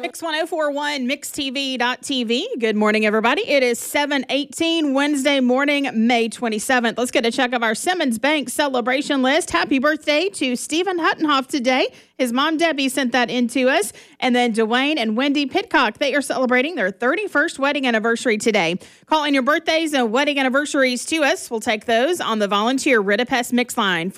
Mix 1041, mixtv.tv. Good morning, everybody. It is 7:18 Wednesday morning, May 27th. Let's get a check of our Simmons Bank celebration list. Happy birthday to Stephen Huttenhoff today. His mom, Debbie, sent that in to us. And then Dwayne and Wendy Pitcock, they are celebrating their 31st wedding anniversary today. Call in your birthdays and wedding anniversaries to us. We'll take those on the volunteer Ritapest Mix line,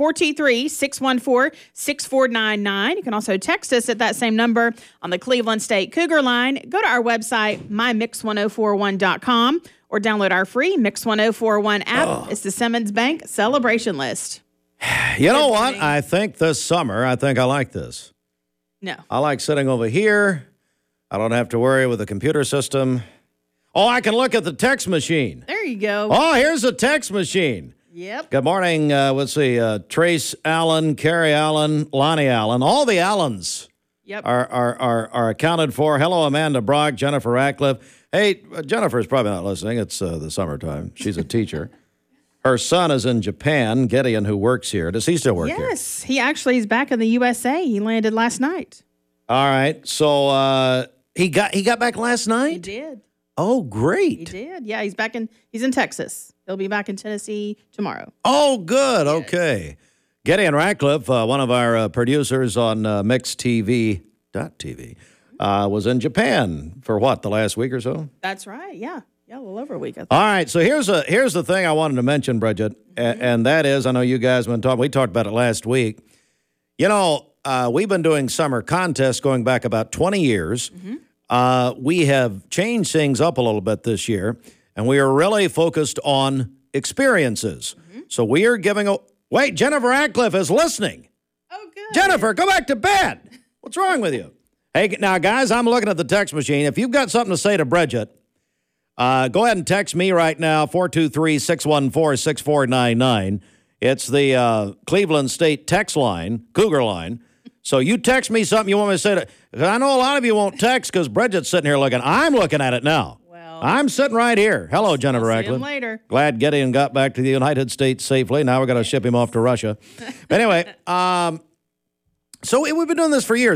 423-614-6499. You can also text us at that same number on the Cleveland State Cougar line. Go to our website, mymix1041.com, or download our free Mix 1041 app. It's the Simmons Bank celebration list. You know what? I think this summer, I like this. No. I like sitting over here. I don't have to worry with the computer system. Oh, I can look at the text machine. There you go. Oh, here's the text machine. Yep. Good morning. Let's see. Trace Allen, Carrie Allen, Lonnie Allen. All the Allens are accounted for. Hello, Amanda Brock, Jennifer Ratcliffe. Hey, Jennifer's probably not listening. It's the summertime. She's a teacher. Her son is in Japan, Gideon, who works here. Does he still work here? Yes. He's back in the USA. He landed last night. All right. So he got back last night? He did. Oh, great. He did. Yeah, he's in Texas. He'll be back in Tennessee tomorrow. Oh, good. Yes. Okay. Gideon Ratcliffe, one of our producers on mixtv.tv, was in Japan for the last week or so? That's right. Yeah. Yeah, a little over a week. All right, so here's the thing I wanted to mention, Bridget, and that is, I know you guys have been talking, we talked about it last week. You know, we've been doing summer contests going back about 20 years. We have changed things up a little bit this year, and we are really focused on experiences. So we are giving wait, Jennifer Ratcliffe is listening. Oh, good. Jennifer, go back to bed. What's wrong with you? Hey, now, guys, I'm looking at the text machine. If you've got something to say to Bridget, go ahead and text me right now, 423-614-6499. It's the Cleveland State text line, Cougar line. So you text me something you want me to say to. I know a lot of you won't text because Bridget's sitting here looking. I'm looking at it now. Well, I'm sitting right here. Hello, Jennifer Ratcliffe. See him later. Glad Gideon got back to the United States safely. Now we're going to ship him off to Russia. Anyway, so we've been doing this for years.